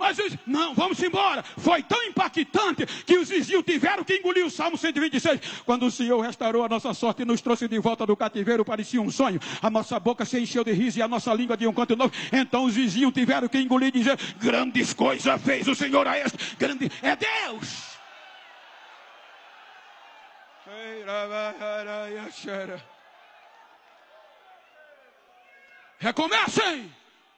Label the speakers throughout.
Speaker 1: Mas não, vamos embora. Foi tão impactante que os vizinhos tiveram que engolir o Salmo 126. Quando o Senhor restaurou a nossa sorte e nos trouxe de volta do cativeiro, parecia um sonho. A nossa boca se encheu de riso e a nossa língua de um canto novo. Então os vizinhos tiveram que engolir e dizer: grandes coisas fez o Senhor a este. Grande é Deus. Recomecem.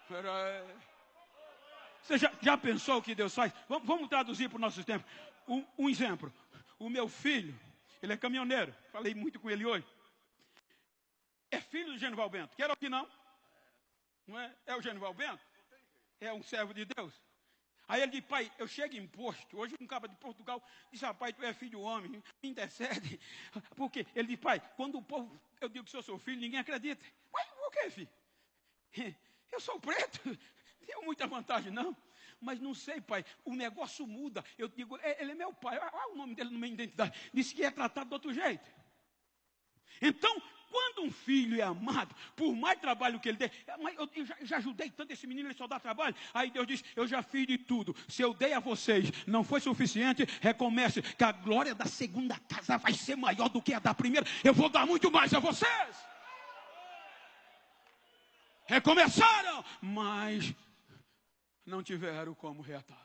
Speaker 1: Você já pensou o que Deus faz? Vamos traduzir para os nossos tempos. Um exemplo. O meu filho, ele é caminhoneiro. Falei muito com ele hoje. É filho do Genival Bento. Quer ou que não? Não é? É o Genival Bento? É um servo de Deus. Aí ele diz: pai, eu chego em posto. Hoje um cara de Portugal diz: rapaz, tu é filho do homem, me intercede. Por quê? Ele diz: pai, quando o povo, eu digo que eu sou filho, ninguém acredita. Ué, por quê, filho? Eu sou preto. Tenho muita vantagem, não. Mas não sei, pai, o negócio muda. Eu digo: ele é meu pai. Olha o nome dele na minha identidade. Disse que é tratado de outro jeito. Então, quando um filho é amado, por mais trabalho que ele dê, mas eu já ajudei tanto esse menino, ele só dá trabalho. Aí Deus diz: eu já fiz de tudo. Se eu dei a vocês, não foi suficiente, recomece, que a glória da segunda casa vai ser maior do que a da primeira. Eu vou dar muito mais a vocês. Recomeçaram, mas não tiveram como reatar.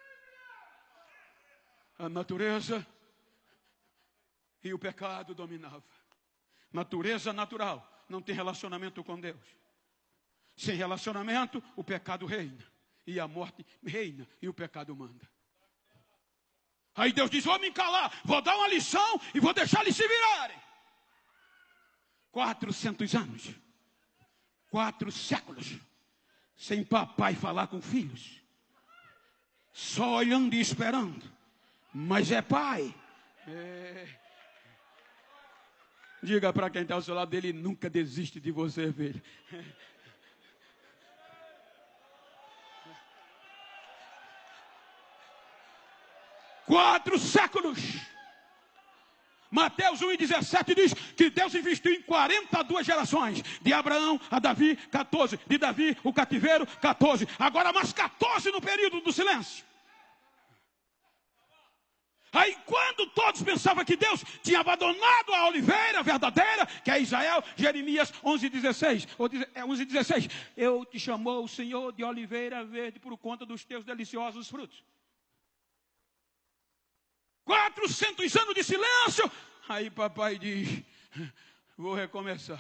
Speaker 1: A natureza e o pecado dominavam. Natureza natural não tem relacionamento com Deus. Sem relacionamento, o pecado reina. E a morte reina. E o pecado manda. Aí Deus diz: vou me calar, vou dar uma lição e vou deixar eles se virarem. 400 anos. 4 séculos. Sem papai falar com filhos. Só olhando e esperando. Mas é pai. Diga para quem está ao seu lado: ele nunca desiste de você, filho. 4 séculos. Mateus 1,17 diz que Deus investiu em 42 gerações. De Abraão a Davi, 14. De Davi, o cativeiro, 14. Agora mais 14 no período do silêncio. Aí quando todos pensavam que Deus tinha abandonado a oliveira verdadeira, que é Israel, Jeremias 11,16. 11,16. Eu te chamou o Senhor de oliveira verde por conta dos teus deliciosos frutos. 400 anos de silêncio. Aí papai diz: vou recomeçar.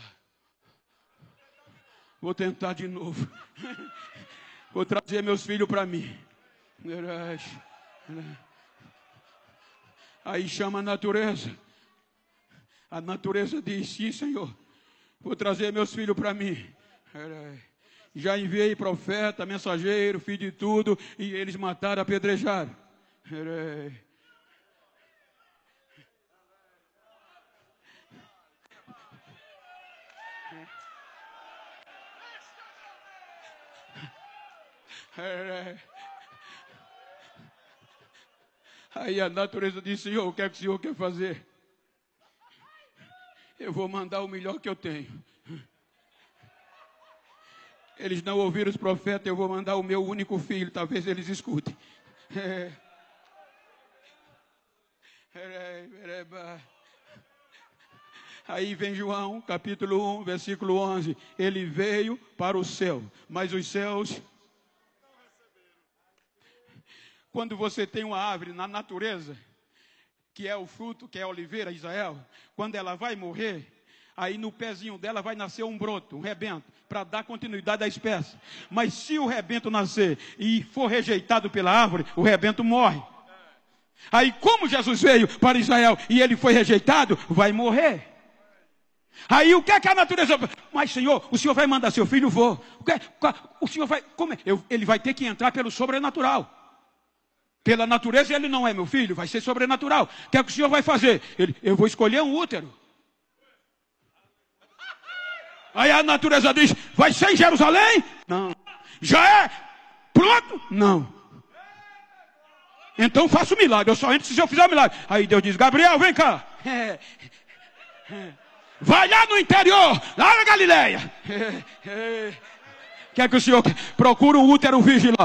Speaker 1: Vou tentar de novo. Vou trazer meus filhos para mim. Aí chama a natureza. A natureza diz: sim, Senhor, vou trazer meus filhos para mim. Já enviei profeta, mensageiro, fiz de tudo, e eles mataram, apedrejaram. Aí a natureza diz: Senhor, o que é que o Senhor quer fazer? Eu vou mandar o melhor que eu tenho. Eles não ouviram os profetas, eu vou mandar o meu único filho, talvez eles escutem. Aí vem João, capítulo 1, versículo 11. Ele veio para o céu, mas os céus... Quando você tem uma árvore na natureza, que é o fruto, que é a oliveira, Israel, quando ela vai morrer, aí no pezinho dela vai nascer um broto, um rebento, para dar continuidade à espécie. Mas se o rebento nascer e for rejeitado pela árvore, o rebento morre. Aí como Jesus veio para Israel e ele foi rejeitado, vai morrer. Aí o que é que a natureza... Mas Senhor, o Senhor vai mandar seu filho, vou. O Senhor vai... Como é? Ele vai ter que entrar pelo sobrenatural. Pela natureza ele não é meu filho, vai ser sobrenatural. O que é que o Senhor vai fazer? Eu vou escolher um útero. Aí a natureza diz: vai ser em Jerusalém? Não. Já é? Pronto? Não. Então faça o milagre, eu só entro se eu fizer o milagre. Aí Deus diz: Gabriel, vem cá. Vai lá no interior, lá na Galileia. Quer que o Senhor procure um útero virgem lá?